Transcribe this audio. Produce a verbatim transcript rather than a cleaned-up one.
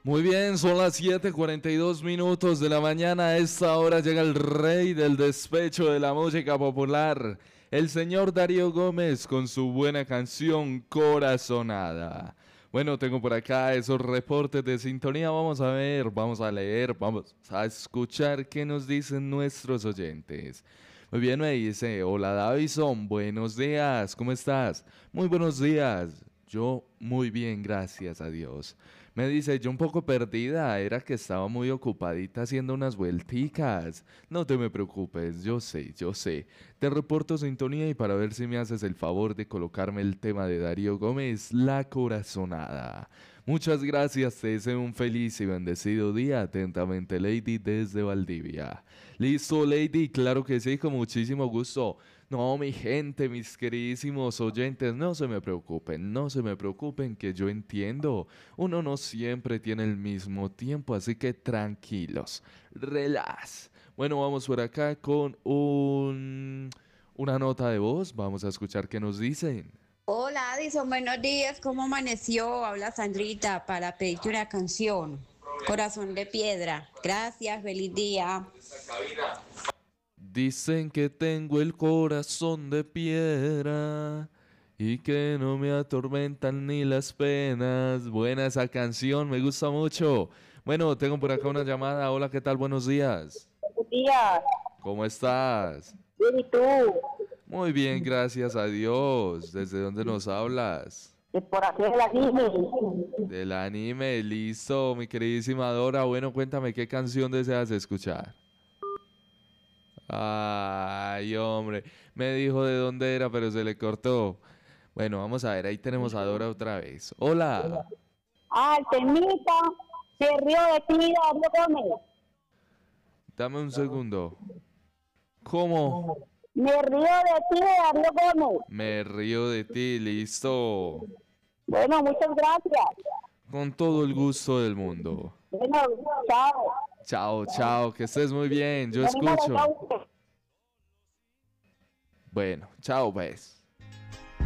Muy bien, son las siete cuarenta y dos minutos de la mañana. A esta hora llega el rey del despecho de la música popular, el señor Darío Gómez, con su buena canción Corazonada. Bueno, tengo por acá esos reportes de sintonía. Vamos a ver, vamos a leer, vamos a escuchar qué nos dicen nuestros oyentes. Muy bien, me dice, hola Davison, buenos días, ¿cómo estás? Muy buenos días, yo muy bien, gracias a Dios. Me dice, yo un poco perdida, era que estaba muy ocupadita haciendo unas vuelticas. No te me preocupes, yo sé, yo sé. Te reporto sintonía y para ver si me haces el favor de colocarme el tema de Darío Gómez, La Corazonada. Muchas gracias, te deseo un feliz y bendecido día. Atentamente, Lady desde Valdivia. Listo, Lady, claro que sí, con muchísimo gusto. No, mi gente, mis queridísimos oyentes, no se me preocupen, no se me preocupen, que yo entiendo. Uno no siempre tiene el mismo tiempo, así que tranquilos, relax. Bueno, vamos por acá con un, una nota de voz, vamos a escuchar qué nos dicen. Hola, Addison, buenos días. ¿Cómo amaneció? Habla Sandrita para pedirte una canción. Corazón de piedra. Gracias, feliz día. Dicen que tengo el corazón de piedra y que no me atormentan ni las penas. Buena esa canción, me gusta mucho. Bueno, tengo por acá una llamada. Hola, ¿qué tal? Buenos días. Buenos días, ¿Cómo estás? bien, ¿y tú? Muy bien, gracias a Dios. ¿Desde dónde nos hablas? De por aquí el anime. Del anime, listo, mi queridísima Dora. Bueno, cuéntame qué canción deseas escuchar. Ay, hombre, me dijo de dónde era, pero se le cortó. Bueno, vamos a ver, ahí tenemos a Dora otra vez. Hola, Ah, el temita se rió de ti, Darío Gómez. dame un segundo. ¿Cómo? Me río de ti, Darío Gómez. Me río de ti, listo. Bueno, muchas gracias. Con todo el gusto del mundo. Bueno, chao. Chao, chao, que estés muy bien, yo Venimos de escucho. Sauce. Bueno, chao, pues.